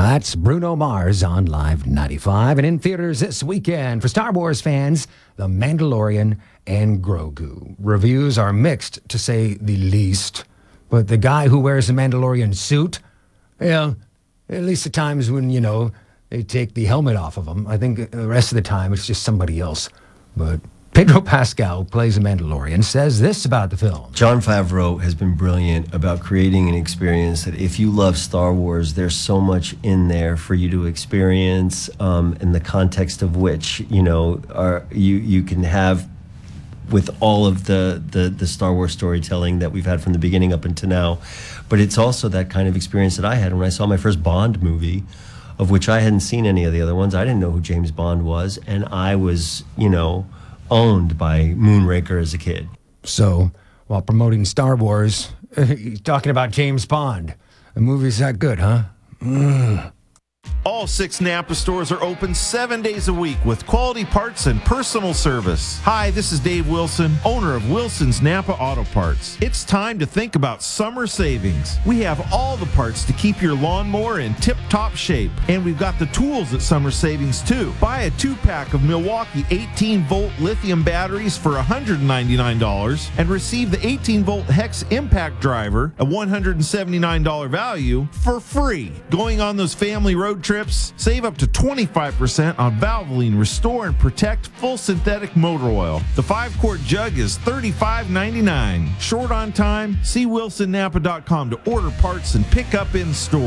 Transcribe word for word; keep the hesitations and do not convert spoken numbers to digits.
That's Bruno Mars on Live ninety-five and in theaters this weekend. For Star Wars fans, The Mandalorian and Grogu. Reviews are mixed, to say the least. But the guy who wears the Mandalorian suit, well, at least the times when, you know, they take the helmet off of him. I think the rest of the time it's just somebody else. But Pedro Pascal, who plays the Mandalorian, says this about the film. Jon Favreau has been brilliant about creating an experience that if you love Star Wars, there's so much in there for you to experience, um, in the context of which, you know, are, you, you can have with all of the, the, the Star Wars storytelling that we've had from the beginning up until now. But it's also that kind of experience that I had when I saw my first Bond movie, of which I hadn't seen any of the other ones. I didn't know who James Bond was, and I was, you know, owned by Moonraker as a kid. So, while promoting Star Wars, he's talking about James Bond. The movie's that good, huh? Mm. All six Napa stores are open seven days a week with quality parts and personal service. Hi, this is Dave Wilson, owner of Wilson's Napa Auto Parts. It's time to think about summer savings. We have all the parts to keep your lawnmower in tip-top shape, and we've got the tools at Summer Savings too. Buy a two-pack of Milwaukee eighteen volt lithium batteries for one hundred ninety-nine dollars and receive the eighteen volt Hex Impact Driver, a one hundred seventy-nine dollars value, for free. Going on those family road trips, save up to twenty-five percent on Valvoline Restore and Protect full synthetic motor oil. The five quart jug is thirty-five ninety-nine. Short on time? See wilson napa dot com to order parts and pick up in store.